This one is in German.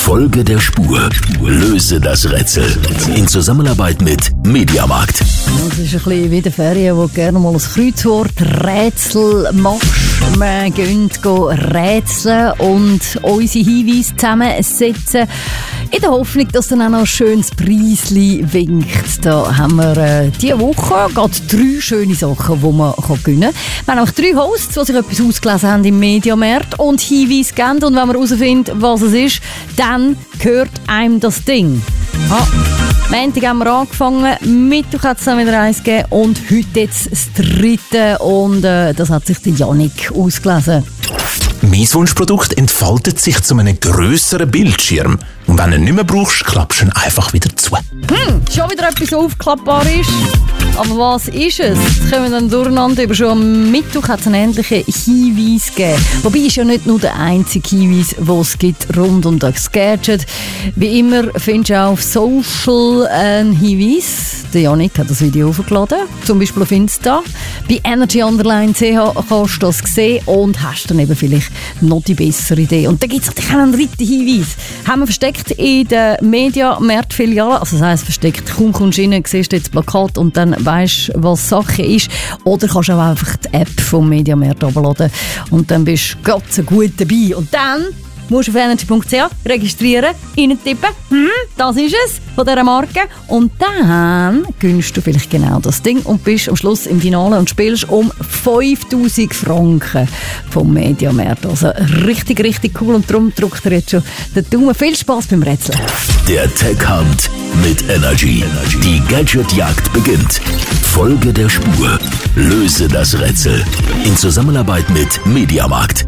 Folge der Spur. Löse das Rätsel. In Zusammenarbeit mit Mediamarkt. Das ist ein bisschen wie die Ferien, wo du gerne mal ein Kreuzworträtsel machst. Wir gehen rätseln und unsere Hinweise zusammensetzen. In der Hoffnung, dass dann auch noch ein schönes Preisli winkt. Da haben wir diese Woche gerade 3 schöne Sachen, die man gewinnen kann. Wir haben auch 3 Hosts, die sich etwas ausgelesen haben im Mediamarkt und Hinweise geben. Und wenn man herausfindet, was es ist, dann gehört einem das Ding. Montag haben wir angefangen, Mittwoch hat es dann wieder eins gegeben und heute jetzt das 3. Und das hat sich der Janik ausgelesen. Mein Wunschprodukt entfaltet sich zu einem grösseren Bildschirm. Und wenn du ihn nicht mehr brauchst, klappst du ihn einfach wieder zu. Schon wieder etwas aufklappbar ist. Aber was ist es? Jetzt kommen wir dann durcheinander. Aber schon am Mittwoch hat es einen ähnlichen Hinweis gegeben. Wobei ist ja nicht nur der einzige Hinweis, den es gibt rund um das Gadget. Wie immer findest du auch auf Social einen Hinweis. Der Janik hat das Video hochgeladen, zum Beispiel auf Insta. Bei energyonline.ch kannst du das sehen und hast dann eben vielleicht noch die bessere Idee. Und da gibt es natürlich auch einen 3. Hinweis. Haben wir versteckt in der Mediamarkt-Filiale. Also das heisst versteckt, kaum kommst du rein, siehst du jetzt das Plakat und dann weisst, was Sache ist. Oder kannst du auch einfach die App vom Mediamarkt runterladen und dann bist du ganz gut dabei. Und dann musst du auf energy.ch registrieren, reintippen, das ist es von dieser Marke. Und dann gönnst du vielleicht genau das Ding und bist am Schluss im Finale und spielst um 5'000 Franken vom Mediamarkt. Also richtig, richtig cool und darum drückt dir jetzt schon den Daumen. Viel Spass beim Rätseln. Der Tech Hunt mit Energy. Die Gadgetjagd beginnt. Folge der Spur. Löse das Rätsel. In Zusammenarbeit mit Mediamarkt.